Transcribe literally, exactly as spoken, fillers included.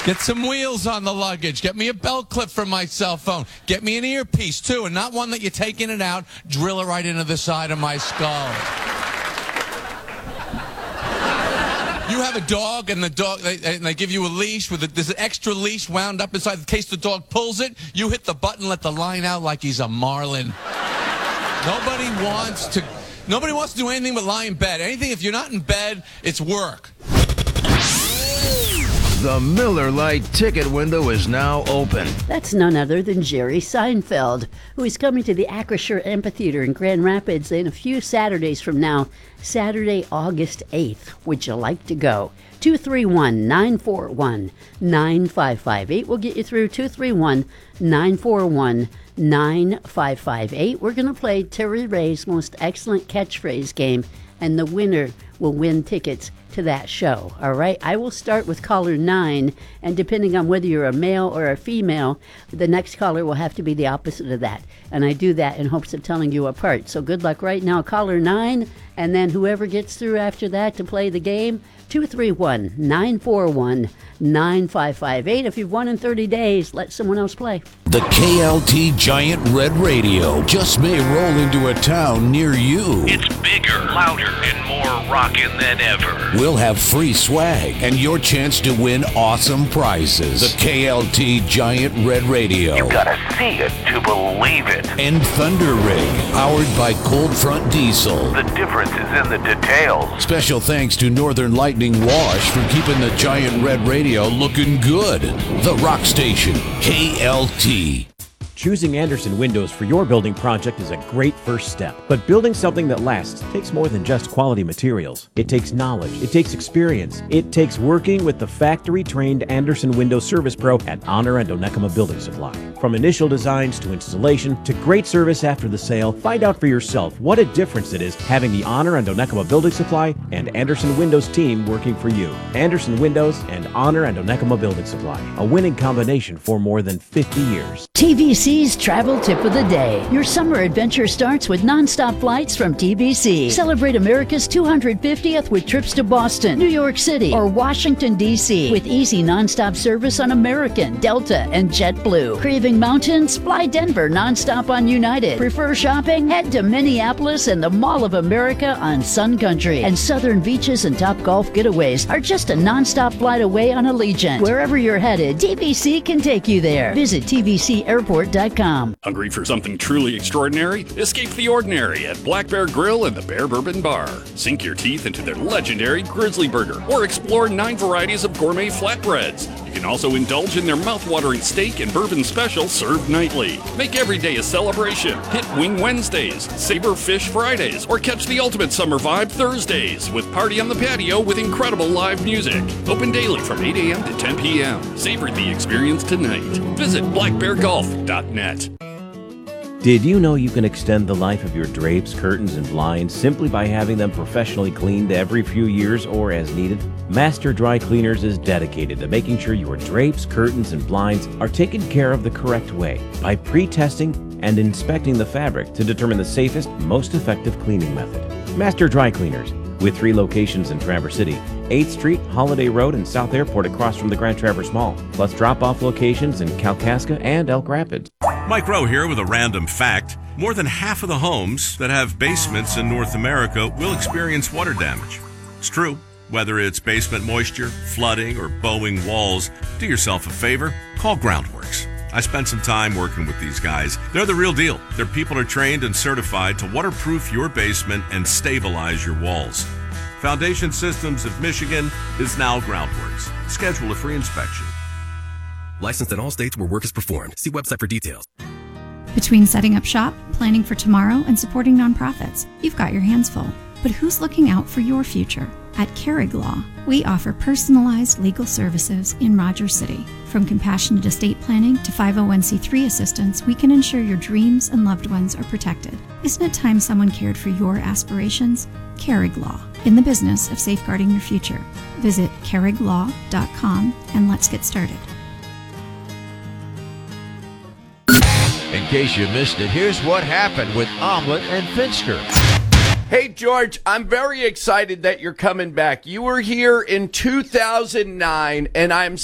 Get some wheels on the luggage. Get me a belt clip for my cell phone. Get me an earpiece, too, and not one that you're taking it out, drill it right into the side of my skull. You have a dog, and the dog, they, and they give you a leash with a, there's an extra leash wound up inside in case the dog pulls it. You hit the button, let the line out like he's a marlin. Nobody wants to. Nobody wants to do anything but lie in bed. Anything, if you're not in bed, it's work. The Miller Lite ticket window is now open. That's none other than Jerry Seinfeld, who is coming to the Acrisure Amphitheater in Grand Rapids in a few Saturdays from now, Saturday, August eighth. Would you like to go? two three one, nine four one, nine five five eight. We'll get you through two three one, nine four one, nine five five eight. We're going to play Terry Ray's most excellent catchphrase game, and the winner will win tickets to that show. All right, I will start with caller nine, and depending on whether you're a male or a female, the next caller will have to be the opposite of that. And I do that in hopes of telling you apart. So good luck right now, caller nine, and then whoever gets through after that to play the game, two three one, nine four one, nine five five eight. If you've won in thirty days, let someone else play. The K L T Giant Red Radio just may roll into a town near you. It's bigger, louder, and more rockin' than ever. We'll have free swag and your chance to win awesome prizes. The K L T Giant Red Radio. You gotta see it to believe it. And Thunder Rig, powered by Cold Front Diesel. The difference is in the details. Special thanks to Northern Lightning Wash for keeping the Giant Red Radio looking good. The Rock Station, K L T. Choosing Andersen Windows for your building project is a great first step. But building something that lasts takes more than just quality materials. It takes knowledge. It takes experience. It takes working with the factory-trained Andersen Windows Service Pro at Honor and Onekama Building Supply. From initial designs to installation to great service after the sale, find out for yourself what a difference it is having the Honor and Onekama Building Supply and Andersen Windows team working for you. Andersen Windows and Honor and Onekama Building Supply, a winning combination for more than fifty years. T V C's Travel Tip of the Day. Your summer adventure starts with nonstop flights from T V C. Celebrate America's two hundred fiftieth with trips to Boston, New York City, or Washington, D C with easy nonstop service on American, Delta, and JetBlue. Craving mountains? Fly Denver nonstop on United. Prefer shopping? Head to Minneapolis and the Mall of America on Sun Country. And southern beaches and top golf getaways are just a nonstop flight away on Allegiant. Wherever you're headed, T V C can take you there. Visit T V C airport dot com. Hungry for something truly extraordinary? Escape the ordinary at Black Bear Grill and the Bear Bourbon Bar. Sink your teeth into their legendary Grizzly Burger or explore nine varieties of gourmet flatbreads. You can also indulge in their mouth-watering steak and bourbon special served nightly. Make every day a celebration. Hit Wing Wednesdays, Savor Fish Fridays, or catch the ultimate summer vibe Thursdays with Party on the Patio with incredible live music. Open daily from eight a.m. to ten p.m. Savor the experience tonight. Visit black bear golf dot net. Did you know you can extend the life of your drapes, curtains, and blinds simply by having them professionally cleaned every few years or as needed? Master Dry Cleaners is dedicated to making sure your drapes, curtains, and blinds are taken care of the correct way by pre-testing and inspecting the fabric to determine the safest, most effective cleaning method. Master Dry Cleaners, with three locations in Traverse City, eighth Street, Holiday Road, and South Airport across from the Grand Traverse Mall, plus drop-off locations in Kalkaska and Elk Rapids. Mike Rowe here with a random fact. More than half of the homes that have basements in North America will experience water damage. It's true. Whether it's basement moisture, flooding, or bowing walls, do yourself a favor, call Groundworks. I spent some time working with these guys. They're the real deal. Their people are trained and certified to waterproof your basement and stabilize your walls. Foundation Systems of Michigan is now Groundworks. Schedule a free inspection. Licensed in all states where work is performed. See website for details. Between setting up shop, planning for tomorrow, and supporting nonprofits, you've got your hands full. But who's looking out for your future? At Carrig Law, we offer personalized legal services in Rogers City. From compassionate estate planning to five oh one c three assistance, we can ensure your dreams and loved ones are protected. Isn't it time someone cared for your aspirations? Carrig Law, in the business of safeguarding your future. Visit carrig law dot com and let's get started. In case you missed it, here's what happened with Omelet and Finsker. Hey, George, I'm very excited that you're coming back. You were here in two thousand nine, and I'm